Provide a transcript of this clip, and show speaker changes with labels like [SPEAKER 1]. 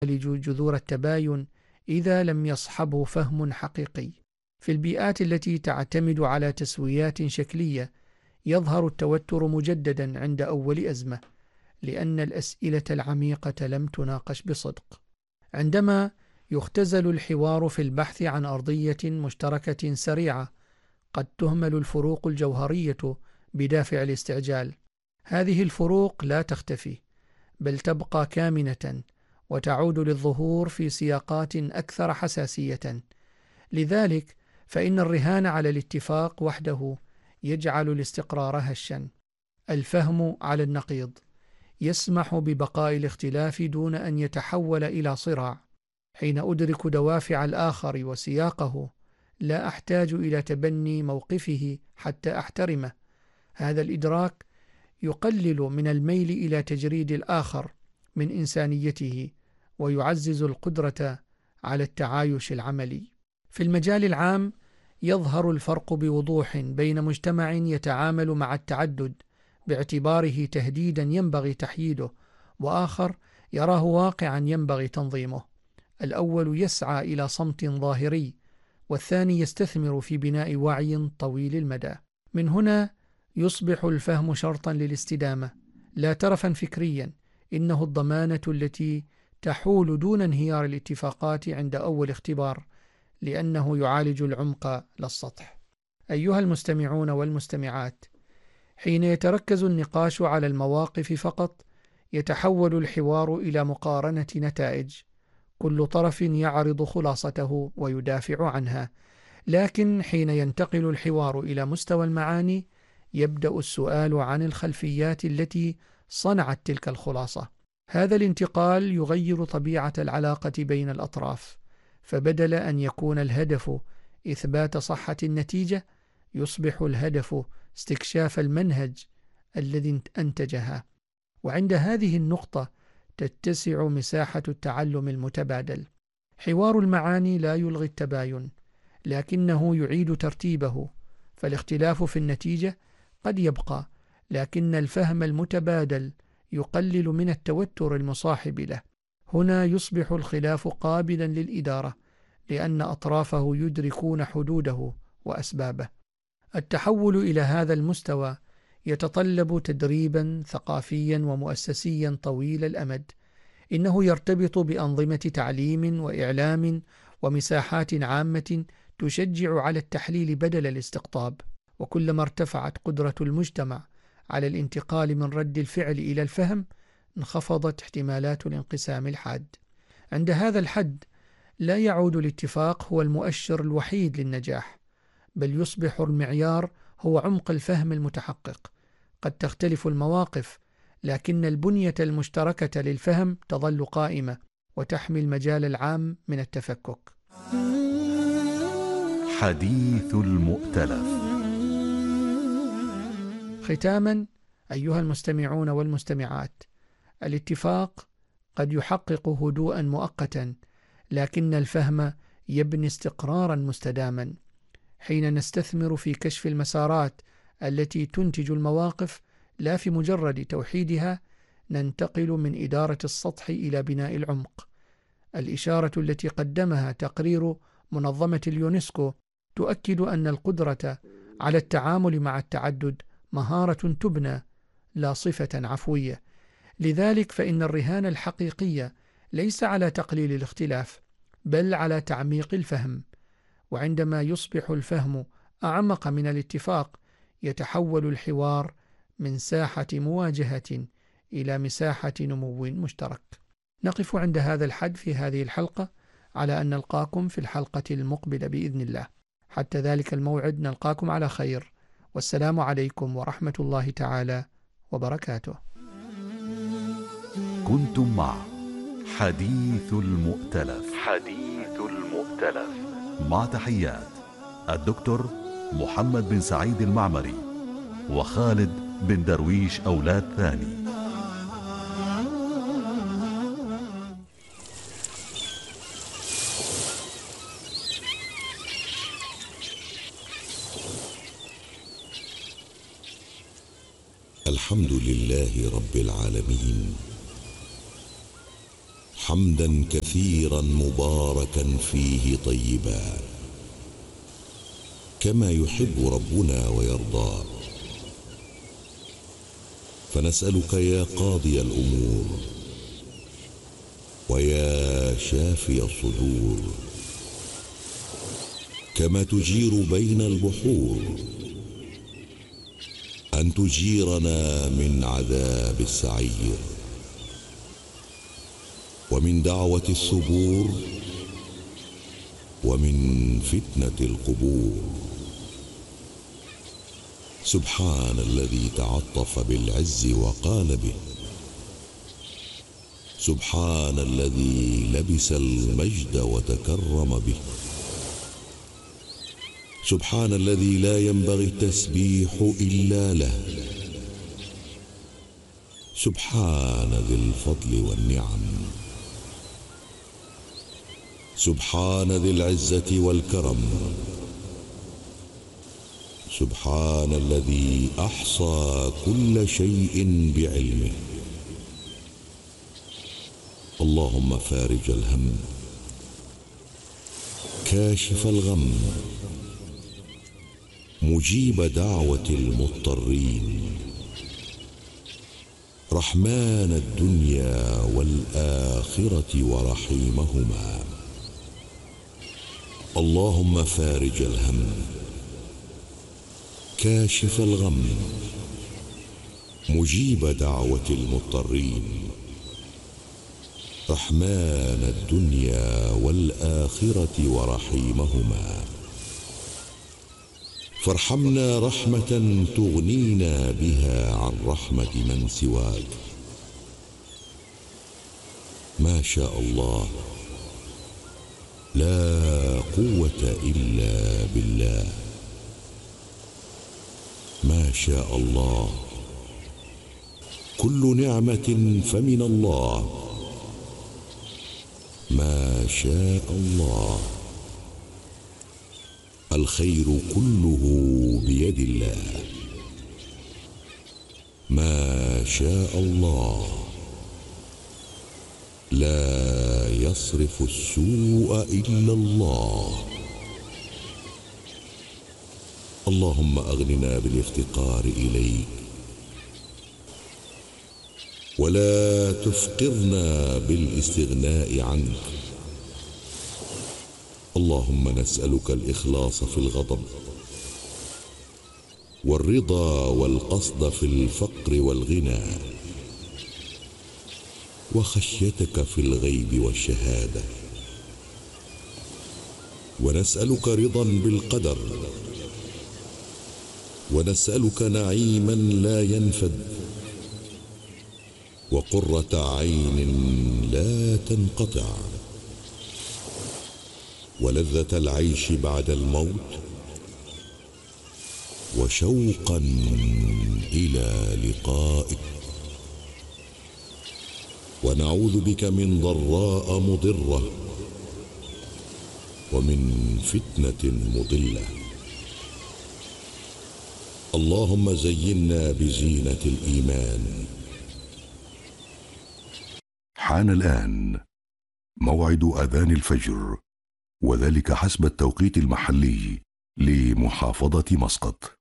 [SPEAKER 1] جذور التباين إذا لم يصحبه فهم حقيقي. في البيئات التي تعتمد على تسويات شكلية يظهر التوتر مجددا عند أول أزمة، لأن الأسئلة العميقة لم تناقش بصدق. عندما يختزل الحوار في البحث عن أرضية مشتركة سريعة، قد تهمل الفروق الجوهرية بدافع الاستعجال. هذه الفروق لا تختفي، بل تبقى كامنة وتعود للظهور في سياقات أكثر حساسية. لذلك فإن الرهان على الاتفاق وحده يجعل الاستقرار هشا. الفهم على النقيض يسمح ببقاء الاختلاف دون أن يتحول إلى صراع. حين أدرك دوافع الآخر وسياقه، لا أحتاج إلى تبني موقفه حتى أحترمه. هذا الإدراك يقلل من الميل إلى تجريد الآخر من إنسانيته، ويعزز القدرة على التعايش العملي. في المجال العام يظهر الفرق بوضوح بين مجتمع يتعامل مع التعدد باعتباره تهديدا ينبغي تحييده، وآخر يراه واقعا ينبغي تنظيمه. الأول يسعى إلى صمت ظاهري، والثاني يستثمر في بناء وعي طويل المدى. من هنا يصبح الفهم شرطا للاستدامة، لا ترفا فكريا. إنه الضمانة التي تحول دون انهيار الاتفاقات عند أول اختبار، لأنه يعالج العمق لا السطح. أيها المستمعون والمستمعات، حين يتركز النقاش على المواقف فقط، يتحول الحوار إلى مقارنة نتائج، كل طرف يعرض خلاصته ويدافع عنها. لكن حين ينتقل الحوار إلى مستوى المعاني، يبدأ السؤال عن الخلفيات التي صنعت تلك الخلاصة. هذا الانتقال يغير طبيعة العلاقة بين الأطراف، فبدل أن يكون الهدف إثبات صحة النتيجة، يصبح الهدف استكشاف المنهج الذي أنتجها. وعند هذه النقطة تتسع مساحة التعلم المتبادل. حوار المعاني لا يلغي التباين، لكنه يعيد ترتيبه. فالاختلاف في النتيجة قد يبقى، لكن الفهم المتبادل يقلل من التوتر المصاحب له. هنا يصبح الخلاف قابلا للإدارة، لأن أطرافه يدركون حدوده وأسبابه. التحول إلى هذا المستوى يتطلب تدريبا ثقافيا ومؤسسيا طويل الأمد. إنه يرتبط بأنظمة تعليم وإعلام ومساحات عامة تشجع على التحليل بدل الاستقطاب. وكلما ارتفعت قدرة المجتمع على الانتقال من رد الفعل إلى الفهم، انخفضت احتمالات الانقسام الحاد. عند هذا الحد لا يعود الاتفاق هو المؤشر الوحيد للنجاح، بل يصبح المعيار هو عمق الفهم المتحقق. قد تختلف المواقف، لكن البنية المشتركة للفهم تظل قائمة وتحمي المجال العام من التفكك.
[SPEAKER 2] حديث المؤتلف.
[SPEAKER 1] ختاما أيها المستمعون والمستمعات، الاتفاق قد يحقق هدوءا مؤقتا، لكن الفهم يبني استقرارا مستداما. حين نستثمر في كشف المسارات التي تنتج المواقف لا في مجرد توحيدها، ننتقل من إدارة السطح إلى بناء العمق. الإشارة التي قدمها تقرير منظمة اليونسكو تؤكد أن القدرة على التعامل مع التعدد مهارة تبنى، لا صفة عفوية. لذلك فإن الرهان الحقيقي ليس على تقليل الاختلاف، بل على تعميق الفهم. وعندما يصبح الفهم أعمق من الاتفاق، يتحول الحوار من ساحة مواجهة إلى مساحة نمو مشترك. نقف عند هذا الحد في هذه الحلقة، على أن نلقاكم في الحلقة المقبلة بإذن الله. حتى ذلك الموعد نلقاكم على خير، والسلام عليكم ورحمة الله تعالى وبركاته.
[SPEAKER 2] كنتم مع حديث المؤتلف. حديث المؤتلف مع تحيات الدكتور محمد بن سعيد المعمري وخالد بن درويش أولاد ثاني.
[SPEAKER 3] الحمد لله رب العالمين، حمدا كثيرا مباركا فيه طيبا كما يحب ربنا ويرضى. فنسألك يا قاضي الأمور ويا شافي الصدور، كما تجير بين البحور، أن تجيرنا من عذاب السعير ومن دعوة الثبور ومن فتنة القبور. سبحان الذي تعطف بالعز وقال به، سبحان الذي لبس المجد وتكرم به، سبحان الذي لا ينبغي التسبيح إلا له، سبحان ذي الفضل والنعم، سبحان ذي العزة والكرم، سبحان الذي أحصى كل شيء بعلمه. اللهم فارج الهم، كاشف الغم، مجيب دعوة المضطرين، رحمن الدنيا والآخرة ورحيمهما. اللهم فارج الهم، كاشف الغم، مجيب دعوة المضطرين، رحمن الدنيا والآخرة ورحيمهما. فارحمنا رحمة تغنينا بها عن رحمة من سواك. ما شاء الله، لا قوة إلا بالله. ما شاء الله، كل نعمة فمن الله. ما شاء الله، الخير كله بيد الله. ما شاء الله، لا يصرف السوء إلا الله. اللهم أغننا بالافتقار إليك، ولا تفقرنا بالاستغناء عنك. اللهم نسألك الإخلاص في الغضب، والرضا والقصد في الفقر والغنى، وخشيتك في الغيب والشهادة. ونسألك رضا بالقدر، ونسألك نعيما لا ينفد، وقرة عين لا تنقطع، ولذة العيش بعد الموت، وشوقا إلى لقائك. ونعوذ بك من ضراء مضرة، ومن فتنة مضلة. اللهم زينا بزينة الإيمان.
[SPEAKER 2] حان الآن موعد أذان الفجر، وذلك حسب التوقيت المحلي لمحافظة مسقط.